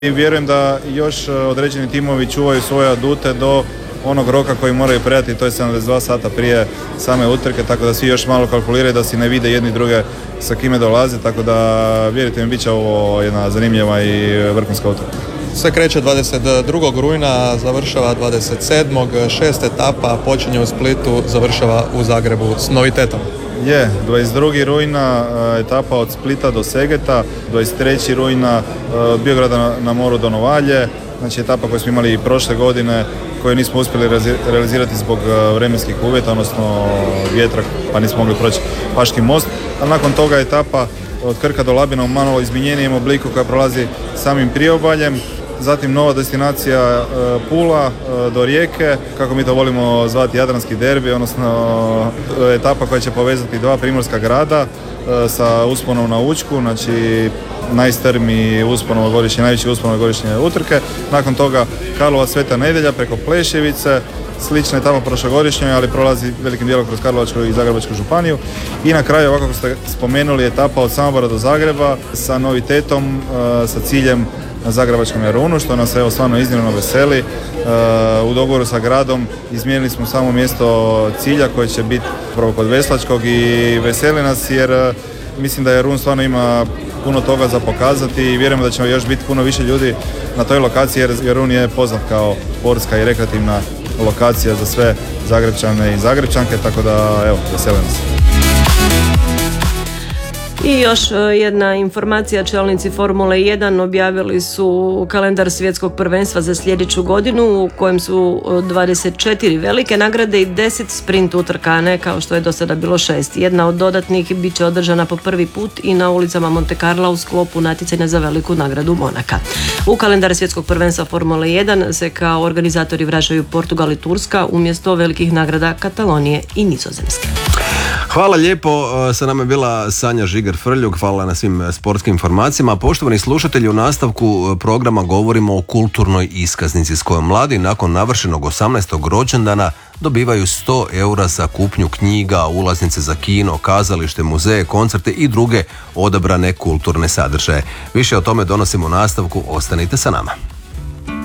I vjerujem da još određeni timovi čuvaju svoje adute do onog roka koji moraju predati, to je 72 sata prije same utrke, tako da svi još malo kalkuliraju da si ne vide jedni druge sa kime dolaze, tako da vjerujte mi, bit će ovo jedna zanimljiva i vrhunska utrka. Sve kreće 22. rujna, završava 27. 6 etapa, počinje u Splitu, završava u Zagrebu s novitetom. 22. rujna etapa od Splita do Segeta, 23. rujna od Biograda na moru do Novalje, znači etapa koju smo imali i prošle godine, koju nismo uspjeli realizirati zbog vremenskih uvjeta, odnosno vjetra, pa nismo mogli proći Paški most, a nakon toga etapa od Krka do Labina u malo izmijenjenijem obliku koja prolazi samim priobaljem, zatim nova destinacija Pula do Rijeke, kako mi to volimo zvati Jadranski derbi, odnosno etapa koja će povezati dva primorska grada sa usponom na Učku, znači najstrmiji uspon ovogodišnje, najveći uspon ovogodišnje utrke. Nakon toga Karlovac Sveta Nedjelja preko Pleševice, slična etapa prošlogodišnjoj, ali prolazi velikim dijelom kroz Karlovačku i Zagrebačku županiju. I na kraju, ovako kako ste spomenuli, etapa od Samobora do Zagreba sa novitetom, sa ciljem na Zagrebačkom Jarunu, što nas evo stvarno iznimno veseli. U dogovoru sa gradom izmijenili smo samo mjesto cilja koje će biti upravo kod Veslačkog i veseli nas jer mislim da Jarun stvarno ima puno toga za pokazati i vjerujemo da će još biti puno više ljudi na toj lokaciji jer Jarun je poznat kao sportska i rekreativna lokacija za sve Zagrebčane i Zagrebčanke, tako da evo, veselim se. I još jedna informacija, čelnici Formule 1 objavili su kalendar svjetskog prvenstva za sljedeću godinu u kojem su 24 velike nagrade i 10 sprint utrka, a ne kao što je do sada bilo 6. Jedna od dodatnih bit će održana po prvi put i na ulicama Monte Carla u sklopu natjecanja za veliku nagradu Monaka. U kalendar svjetskog prvenstva Formule 1 se kao organizatori vraćaju Portugal i Turska umjesto velikih nagrada Katalonije i Nizozemske. Hvala lijepo, sa nama je bila Sanja Žigar-Frljuk, hvala na svim sportskim informacijama. Poštovani slušatelji, u nastavku programa govorimo o kulturnoj iskaznici s kojom mladi nakon navršenog 18. rođendana dobivaju 100 eura za kupnju knjiga, ulaznice za kino, kazalište, muzeje, koncerte i druge odabrane kulturne sadržaje. Više o tome donosimo u nastavku, ostanite sa nama.